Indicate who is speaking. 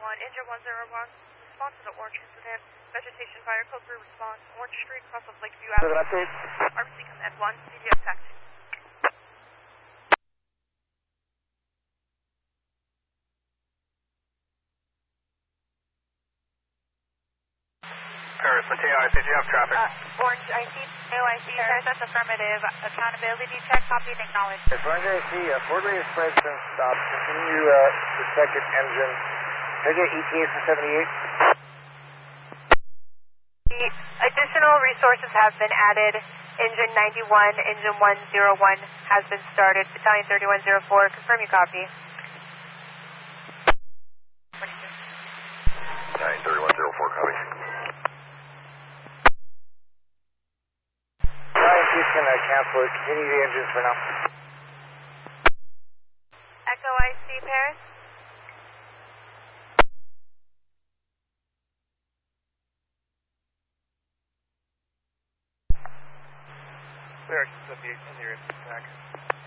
Speaker 1: Engine 101, respond to the orange incident. Vegetation fire code 3 response. Orange Street, cross of Lakeview Avenue. RBC Command 1, CDF taxi.
Speaker 2: Paris, Mateo, ICGF traffic.
Speaker 1: Orange IC, AOIC, Paris, that's affirmative. Accountability check, copy and acknowledge.
Speaker 3: Yes, Orange IC, Fort Ray Express has been stopped. Continue the second engine. Take it ETA for 78.
Speaker 1: Additional resources have been added. Engine 91, engine 101 has been started. Battalion 3104, confirm you copy.
Speaker 2: 3104, copy.
Speaker 3: Ryan, can cancel it. Continue the engines for now.
Speaker 1: Echo IC, Paris.
Speaker 3: Clear, 78, in the attack.